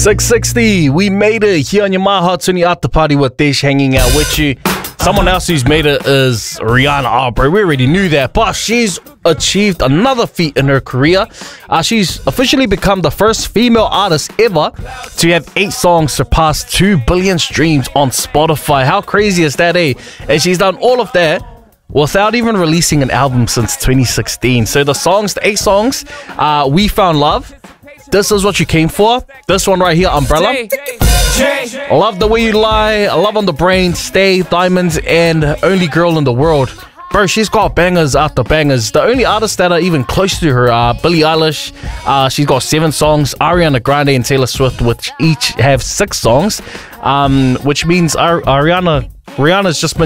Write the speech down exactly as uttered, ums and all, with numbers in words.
six sixty, we made it here on your Maha Tuni After Party with Dish hanging out with you. Someone else who's made it is Rihanna. Oh, bro, we already knew that. But she's achieved another feat in her career. Uh, she's officially become the first female artist ever to have eight songs surpass two billion streams on Spotify. How crazy is that, eh? And she's done all of that without even releasing an album since twenty sixteen. So the songs, the eight songs, uh, We Found Love, This Is What You Came For, this one right here, Umbrella, Love the Way You Lie, Love on the Brain, Stay, Diamonds, and Only Girl in the World. Bro, she's got bangers after bangers. The only artists that are even close to her are Billie Eilish. Uh, she's got seven songs. Ariana Grande and Taylor Swift, which each have six songs, um, which means Ar- Ariana Rihanna's just been